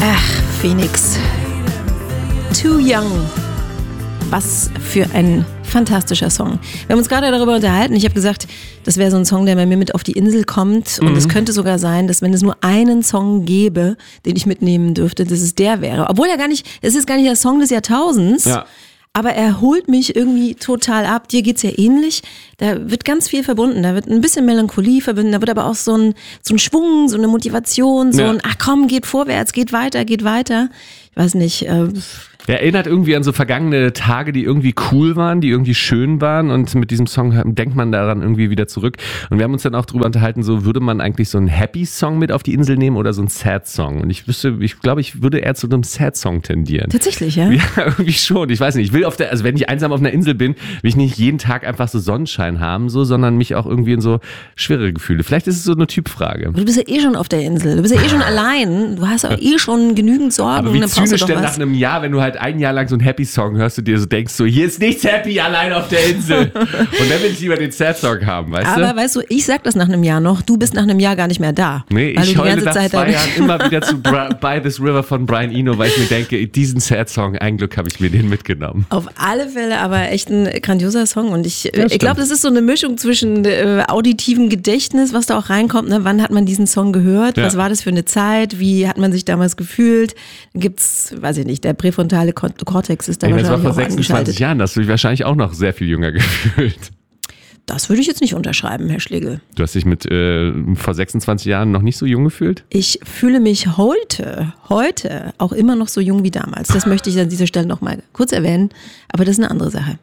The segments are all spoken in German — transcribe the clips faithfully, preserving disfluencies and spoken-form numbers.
Ach, Phoenix. Too Young. Was für ein fantastischer Song. Wir haben uns gerade darüber unterhalten. Ich habe gesagt, das wäre so ein Song, der bei mir mit auf die Insel kommt. Und es mhm. könnte sogar sein, dass wenn es nur einen Song gäbe, den ich mitnehmen dürfte, dass es der wäre. Obwohl er gar nicht, es ist gar nicht der Song des Jahrtausends. Ja. Aber er holt mich irgendwie total ab. Dir geht's ja ähnlich. Da wird ganz viel verbunden. Da wird ein bisschen Melancholie verbunden. Da wird aber auch so ein, so ein Schwung, so eine Motivation, so ja. ein, ach komm, geht vorwärts, geht weiter, geht weiter. Ich weiß nicht, äh, Er erinnert irgendwie an so vergangene Tage, die irgendwie cool waren, die irgendwie schön waren, und mit diesem Song denkt man daran irgendwie wieder zurück. Und wir haben uns dann auch drüber unterhalten, so würde man eigentlich so einen Happy-Song mit auf die Insel nehmen oder so einen Sad-Song? Und ich wüsste, ich glaube, ich würde eher zu einem Sad-Song tendieren. Tatsächlich, ja? Ja, irgendwie schon. Ich weiß nicht, ich will auf der, also wenn ich einsam auf einer Insel bin, will ich nicht jeden Tag einfach so Sonnenschein haben, so, sondern mich auch irgendwie in so schwere Gefühle. Vielleicht ist es so eine Typfrage. Du bist ja eh schon auf der Insel, du bist ja eh schon allein, du hast ja eh schon genügend Sorgen. Aber wie zynisch denn nach einem Jahr, wenn du halt ein Jahr lang so ein Happy-Song hörst, du dir so denkst, so hier ist nichts happy allein auf der Insel. Und dann will ich lieber den Sad-Song haben, weißt Aber du? Aber weißt du, ich sag das nach einem Jahr noch, du bist nach einem Jahr gar nicht mehr da. Nee, ich heule nach Zeit zwei Jahren immer wieder zu Bra- By This River von Brian Eno, weil ich mir denke, diesen Sad-Song, ein Glück habe ich mir den mitgenommen. Auf alle Fälle aber echt ein grandioser Song, und ich, ich glaube, das ist so eine Mischung zwischen äh, auditivem Gedächtnis, was da auch reinkommt, ne? Wann hat man diesen Song gehört, ja. Was war das für eine Zeit, wie hat man sich damals gefühlt, gibt's, weiß ich nicht, der präfrontale Kortex ist da Ey, wahrscheinlich das war vor auch sechsundzwanzig Jahren, da hast du dich wahrscheinlich auch noch sehr viel jünger gefühlt. Das würde ich jetzt nicht unterschreiben, Herr Schlegel. Du hast dich mit äh, vor sechsundzwanzig Jahren noch nicht so jung gefühlt? Ich fühle mich heute, heute auch immer noch so jung wie damals. Das möchte ich an dieser Stelle noch mal kurz erwähnen, aber das ist eine andere Sache.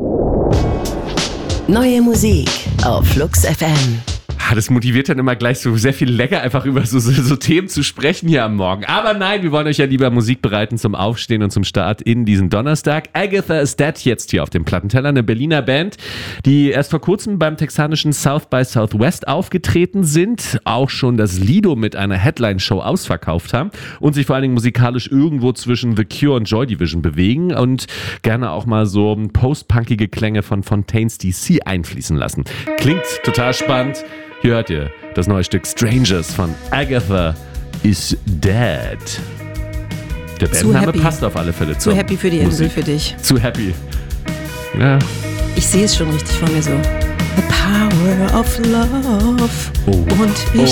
Neue Musik auf Flux F M. Das motiviert dann immer gleich so sehr viel länger, einfach über so, so, so Themen zu sprechen hier am Morgen. Aber nein, wir wollen euch ja lieber Musik bereiten zum Aufstehen und zum Start in diesen Donnerstag. Agatha is Dead jetzt hier auf dem Plattenteller, eine Berliner Band, die erst vor kurzem beim texanischen South by Southwest aufgetreten sind, auch schon das Lido mit einer Headline-Show ausverkauft haben und sich vor allen Dingen musikalisch irgendwo zwischen The Cure und Joy Division bewegen und gerne auch mal so post-punkige Klänge von Fontaines D C einfließen lassen. Klingt total spannend. Hier hört ihr das neue Stück Strangers von Agatha is Dead. Der Bandname passt auf alle Fälle zu. Zu happy für die Insel für dich. Zu happy. Ja. Ich sehe es schon richtig vor mir so. The power of love. Oh. Und ich